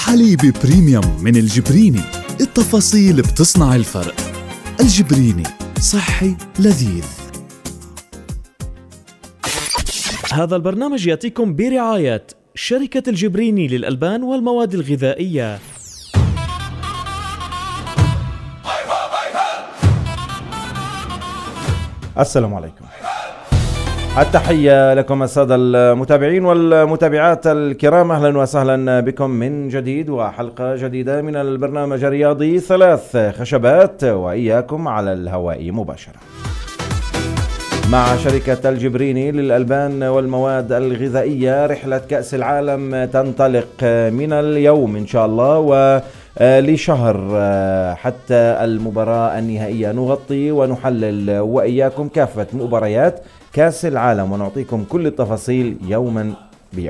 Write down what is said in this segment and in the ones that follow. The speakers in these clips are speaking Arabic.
حليب بريميوم من الجبريني، التفاصيل بتصنع الفرق. الجبريني، صحي لذيذ. هذا البرنامج يأتيكم برعاية شركة الجبريني للألبان والمواد الغذائية. السلام عليكم، التحية لكم السادة المتابعين والمتابعات الكرام، أهلا وسهلا بكم من جديد وحلقة جديدة من البرنامج الرياضي 3 خشبات، وإياكم على الهواء مباشرة مع شركة الجبريني للألبان والمواد الغذائية. رحلة كأس العالم تنطلق من اليوم إن شاء الله ولشهر حتى المباراة النهائية. نغطي ونحلل وإياكم كافة مباريات كأس العالم ونعطيكم كل التفاصيل يوما بيوم.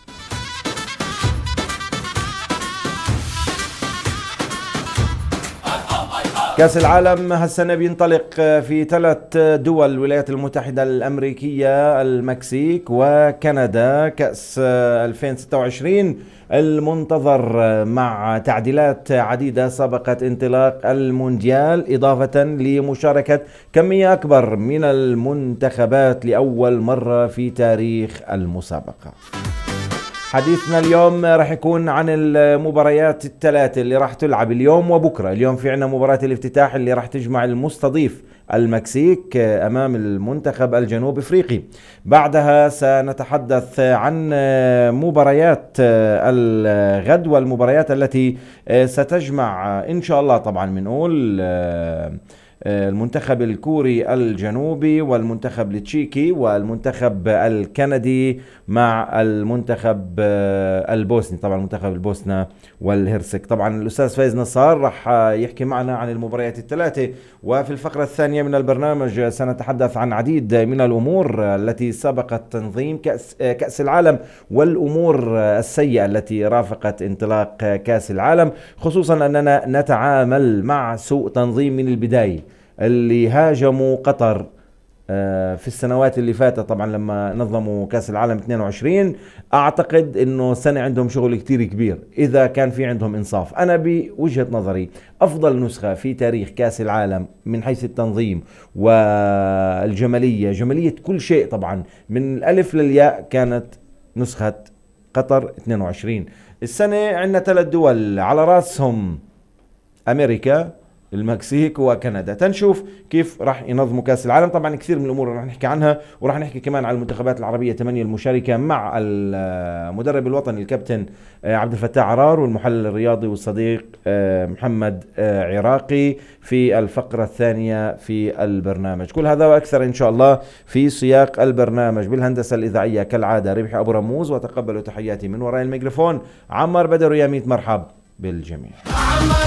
كأس العالم هالسنة بينطلق في 3 دول: الولايات المتحدة الأمريكية، المكسيك وكندا. كأس 2026 المنتظر مع تعديلات عديدة سبقت انطلاق المونديال، إضافة لمشاركة كمية أكبر من المنتخبات لأول مرة في تاريخ المسابقة. حديثنا اليوم راح يكون عن المباريات ال3 اللي راح تلعب اليوم وبكرة. اليوم في عنا مباراة الافتتاح اللي راح تجمع المستضيف المكسيك أمام المنتخب الجنوب افريقي. بعدها سنتحدث عن مباريات الغد والمباريات التي ستجمع إن شاء الله، طبعا بنقول المنتخب الكوري الجنوبي والمنتخب التشيكي والمنتخب الكندي مع المنتخب البوسني، طبعا منتخب البوسنة والهرسك. طبعا الأستاذ فايز نصار راح يحكي معنا عن المباريات ال3، وفي الفقرة الثانية من البرنامج سنتحدث عن عديد من الأمور التي سبقت تنظيم كأس العالم والأمور السيئة التي رافقت انطلاق كأس العالم، خصوصا أننا نتعامل مع سوء تنظيم من البداية. اللي هاجموا قطر في السنوات اللي فاتت طبعا لما نظموا كأس العالم 22، أعتقد أنه سنة عندهم شغل كتير كبير إذا كان في عندهم إنصاف. أنا بوجهة نظري أفضل نسخة في تاريخ كأس العالم من حيث التنظيم والجمالية، جمالية كل شيء طبعا من الألف للياء، كانت نسخة قطر 22. السنة عندنا 3 دول على رأسهم أمريكا، المكسيك وكندا. تنشوف كيف راح ينظموا كأس العالم. طبعا كثير من الأمور راح نحكي عنها، وراح نحكي كمان على المنتخبات العربية 8 المشاركة مع المدرب الوطني الكابتن عبد الفتاح عرار والمحلل الرياضي والصديق محمد عراقي في الفقرة الثانية في البرنامج. كل هذا وأكثر إن شاء الله في سياق البرنامج. بالهندسة الإذاعية كالعادة ربحي أبو رموز، وتقبلوا تحياتي من وراء الميكروفون عمار بدر. يا ميت مرحب بالجميع.